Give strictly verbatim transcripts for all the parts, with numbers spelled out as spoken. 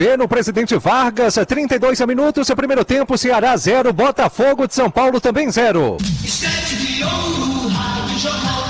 E no Presidente Vargas, trinta e dois minutos, primeiro tempo, Ceará zero, Botafogo de São Paulo também zero. Estante de ouro, Rádio Jornal.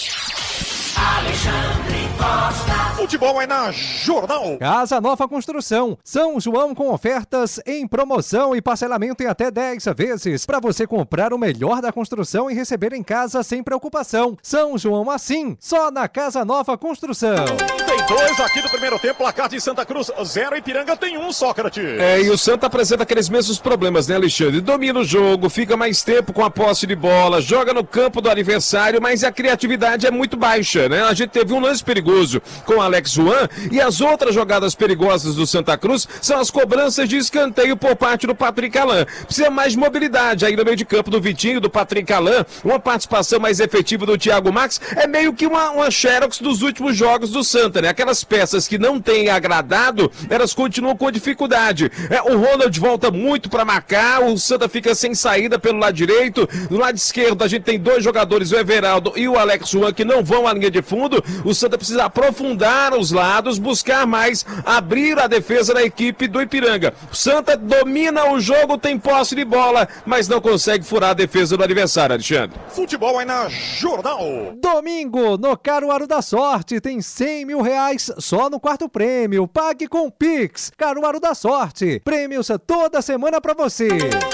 Alexandre Costa. Futebol é na Jornal. Casa Nova Construção, São João com ofertas em promoção e parcelamento em até dez vezes, para você comprar o melhor da construção e receber em casa sem preocupação. São João assim, só na Casa Nova Construção. trinta e dois aqui do primeiro tempo, placar de Santa Cruz zero, Ipiranga tem um, Sócrates. É, e o Santa apresenta aqueles mesmos problemas, né, Alexandre? Domina o jogo, fica mais tempo com a posse de bola, joga no campo do adversário, mas a criatividade é muito baixa, né? A gente teve um lance perigoso com o Alex Juan, e as outras jogadas perigosas do Santa Cruz são as cobranças de escanteio por parte do Patrick Alain. Precisa mais mobilidade aí no meio de campo do Vitinho, do Patrick Alain, uma participação mais efetiva do Thiago Max, é meio que uma, uma xerox dos últimos jogos do Santa, né? Aquelas peças que não têm agradado, elas continuam com dificuldade. É, o Ronald volta muito para marcar, o Santa fica sem saída pelo lado direito, do lado esquerdo a gente tem dois jogadores, o Everaldo e o Alex Juan, que não vão à linha de fundo. O Santa precisa aprofundar os lados, buscar mais, abrir a defesa da equipe do Ipiranga. O Santa domina o jogo, tem posse de bola, mas não consegue furar a defesa do adversário, Alexandre. Futebol é na Jornal. Domingo, no Caruaru da Sorte, tem cem mil reais só no quarto prêmio. Pague com Pix. Caruaru da Sorte. Prêmios toda semana pra você.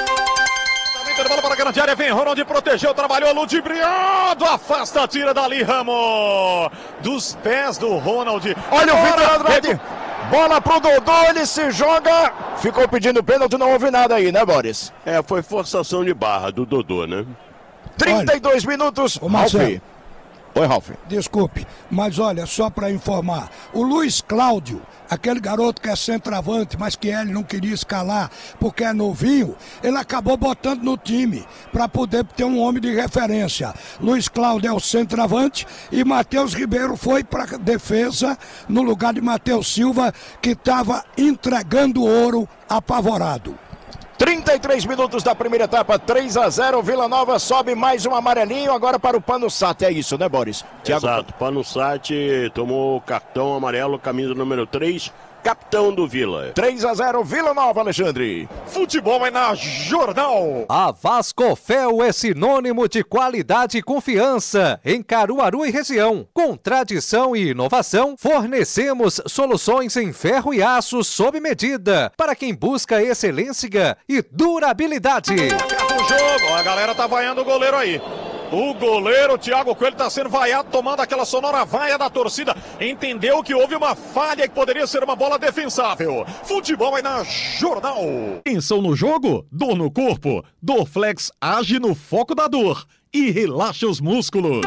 Bola para a grande área, vem Ronald, protegeu, trabalhou, ludibriado, afasta, tira dali, Ramo, dos pés do Ronald. Olha o Vitor Andrade, bola pro Dodô, ele se joga, ficou pedindo pênalti, não houve nada aí, né, Boris? É, foi forçação de barra do Dodô, né? trinta e dois olha, minutos, Ralf. Oi, Ralf. Desculpe, mas olha, só para informar, o Luiz Cláudio, aquele garoto que é centroavante, mas que ele não queria escalar porque é novinho, ele acabou botando no time para poder ter um homem de referência. Luiz Cláudio é o centroavante e Matheus Ribeiro foi para defesa no lugar de Matheus Silva, que estava entregando ouro apavorado. trinta e três minutos da primeira etapa, três a zero, Vila Nova sobe mais um amarelinho agora para o Panussat, é isso, né, Boris? Thiago... Exato, Panussat tomou cartão amarelo, camisa número três, capitão do Vila. três a zero, Vila Nova, Alexandre. Futebol é na Jornal. A Vascofel é sinônimo de qualidade e confiança em Caruaru e região. Com tradição e inovação, fornecemos soluções em ferro e aço sob medida para quem busca excelência e durabilidade. O jogo, a galera tá vaiando o goleiro aí. O goleiro Thiago Coelho está sendo vaiado, tomando aquela sonora vaia da torcida. Entendeu que houve uma falha que poderia ser uma bola defensável. Futebol é na Jornal. Tensão no jogo? Dor no corpo? Dorflex age no foco da dor e relaxa os músculos.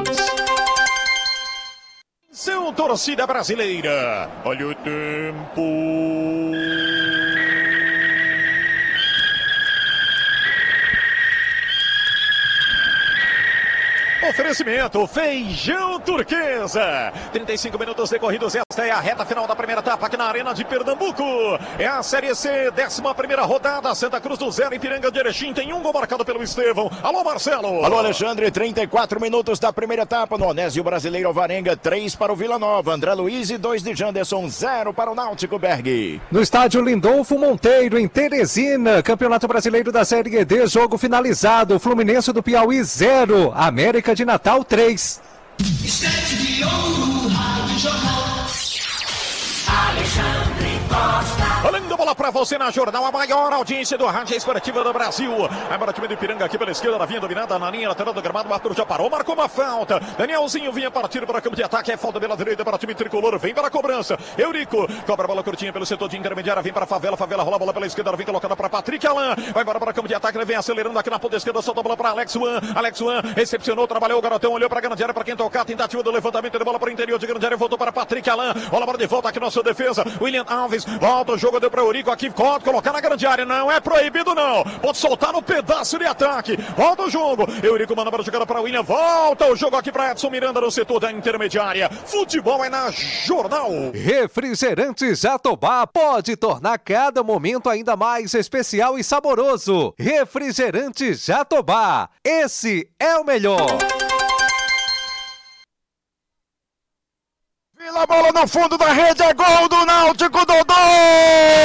Seu torcida brasileira. Olha o tempo. Oferecimento Feijão Turquesa. trinta e cinco minutos decorridos. Esta é a reta final da primeira etapa aqui na Arena de Pernambuco. É a Série C, décima primeira rodada. Santa Cruz do Zero, Ipiranga de Erechim. Tem um gol marcado pelo Estevão. Alô, Marcelo. Alô, Alexandre. trinta e quatro minutos da primeira etapa. No Onésio Brasileiro Alvarenga, três para o Vila Nova. André Luiz e dois de Janderson, zero para o Náutico Berg. No estádio Lindolfo Monteiro, em Teresina, Campeonato Brasileiro da Série E D, jogo finalizado. Fluminense do Piauí, zero. América de Natal, três. Estante de ouro, Rádio Jornal. Alexandre Costa. Olhando a bola pra você na Jornal, a maior audiência do Rádio Esportiva do Brasil. Agora o time do Ipiranga aqui pela esquerda, vinha dominada na linha lateral do gramado. O Arthur já parou, marcou uma falta. Danielzinho vinha partir para o campo de ataque. É falta pela direita para o time tricolor. Vem para a cobrança. Eurico cobra a bola curtinha pelo setor de intermediária. Vem para a favela. Favela rola a bola pela esquerda. Vem colocada para Patrick Alain. Vai embora para o campo de ataque. Ele vem acelerando aqui na ponta esquerda. Solta a bola para Alex Juan. Alex Juan recepcionou, trabalhou o garotão. Olhou para a grande área para quem tocar. Tentativa do levantamento de bola para o interior de grande área. Voltou para Patrick Alain. Bola para de volta aqui na sua defesa. William Alves volta o jogo. Deu para Eurico aqui. Pode colocar na grande área. Não é proibido, não. Pode soltar no pedaço de ataque. Volta o jogo. Eurico manda para jogar para William. Volta o jogo aqui para Edson Miranda no setor da intermediária. Futebol é na Jornal. Refrigerante Jatobá pode tornar cada momento ainda mais especial e saboroso. Refrigerante Jatobá. Esse é o melhor. Vila, bola no fundo da rede, é gol do Náutico, Dodô!